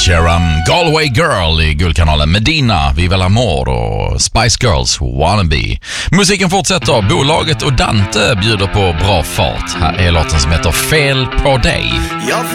Sheeran, Galway Girl i Guldkanalen, Medina, Viva l'Amor och Spice Girls, Wannabe. Musiken fortsätter, bolaget och Dante bjuder på bra fart. Här är låten som heter Fel på dig.